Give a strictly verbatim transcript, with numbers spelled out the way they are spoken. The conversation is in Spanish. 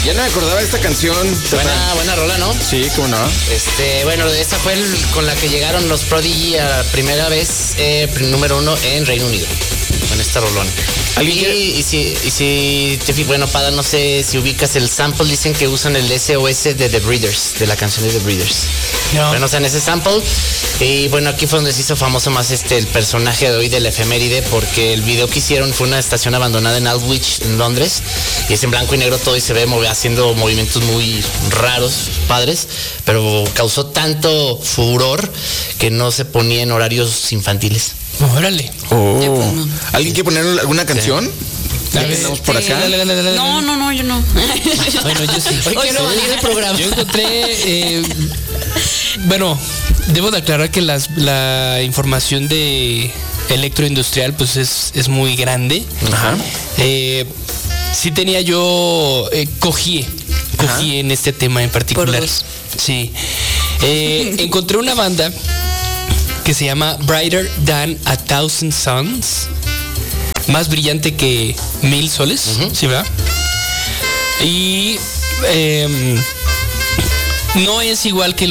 Ya no me acordaba de esta canción. Buena, buena rola, ¿no? Sí, cómo no. Este, bueno, esta fue el, con la que llegaron los Prodigy a primera vez, eh, número uno en Reino Unido. Con esta rolón. Y, y, si, y si te bueno, Pada, no sé si ubicas el sample, dicen que usan el S O S de The Breeders, de la canción de The Breeders. No. Bueno, o sea, en ese sample. Y bueno, aquí fue donde se hizo famoso más este el personaje de hoy de la efeméride, porque el video que hicieron fue una estación abandonada en Aldwych, en Londres, y es en blanco y negro todo y se ve mover, haciendo movimientos muy raros, padres, pero causó tanto furor que no se ponía en horarios infantiles. Órale. Oh. ¿Alguien quiere poner alguna canción? Sí. Estamos por acá. Dale, dale, dale, no, no, no, yo no. Bueno, yo sí. Hoy quiero venir del programa. Yo encontré, eh, bueno, debo de aclarar que las, la información de electroindustrial pues es, es muy grande. Ajá. Eh, sí tenía yo, eh, cogí, cogí Ajá. en este tema en particular. Por dos. Sí. Eh, encontré una banda que se llama Brighter Than a Thousand Suns. Más brillante que mil soles, uh-huh. ¿sí, verdad? Y eh, no es igual que